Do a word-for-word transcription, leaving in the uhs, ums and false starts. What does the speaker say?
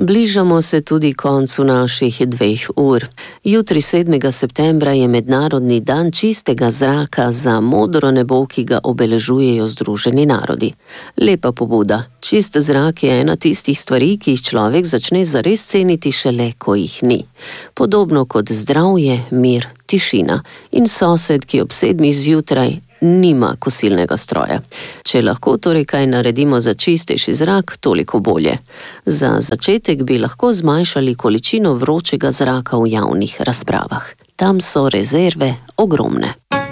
Bližamo se tudi koncu naših dveh ur. Jutri sedmega septembra je mednarodni dan čistega zraka za modro nebo, ki ga obeležujejo Združeni narodi. Lepa pobuda. Čist zrak je ena tistih stvari, ki jih človek začne zares ceniti šele, ko jih ni. Podobno kot zdravje, mir, tišina in sosed, ki ob sedmih zjutraj nima kosilnega stroja. Če lahko torej kaj naredimo za čistejši zrak, toliko bolje. Za začetek bi lahko zmanjšali količino vročega zraka v javnih razpravah. Tam so rezerve ogromne.